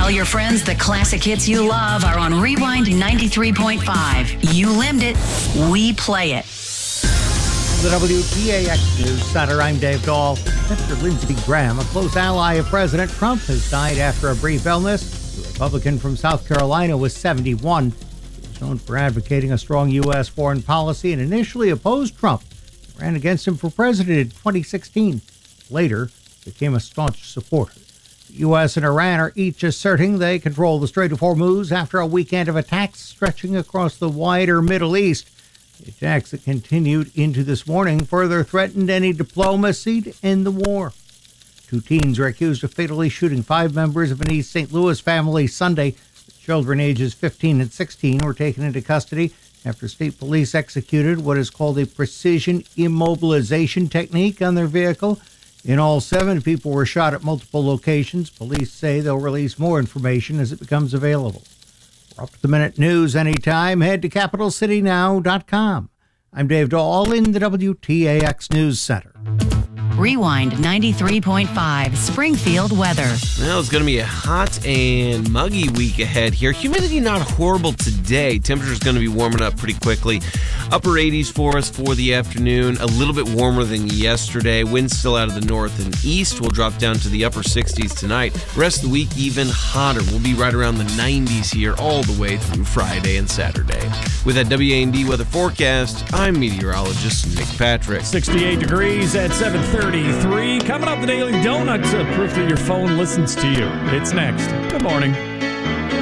Tell your friends the classic hits you love are on Rewind 93.5. You limbed it. We play it. The WTAX News Center. I'm Dave Dahl. Senator Lindsey Graham, a close ally of President Trump, has died after a brief illness. The Republican from South Carolina was 71. He was known for advocating a strong U.S. foreign policy and initially opposed Trump. He ran against him for president in 2016. Later, became a staunch supporter. The U.S. and Iran are each asserting they control the Strait of Hormuz after a weekend of attacks stretching across the wider Middle East. The attacks that continued into this morning further threatened any diplomacy to end the war. 2 teens are accused of fatally shooting 5 members of an East St. Louis family Sunday. The children ages 15 and 16 were taken into custody after state police executed what is called a precision immobilization technique on their vehicle. In all, 7 people were shot at multiple locations. Police say they'll release more information as it becomes available. For up-to-the-minute news anytime, head to CapitalCityNow.com. I'm Dave Dahl in the WTAX News Center. Rewind 93.5 Springfield weather. Well, it's going to be a hot and muggy week ahead here. Humidity not horrible today. Temperature's going to be warming up pretty quickly. Upper 80s for us for the afternoon. A little bit warmer than yesterday. Winds still out of the north and east. We'll drop down to the upper 60s tonight. Rest of the week even hotter. We'll be right around the 90s here all the way through Friday and Saturday. With that WA&D weather forecast, I'm meteorologist Nick Patrick. 68 degrees at 7:33. Coming up, the Daily Donuts, proof that your phone listens to you. It's next. Good morning.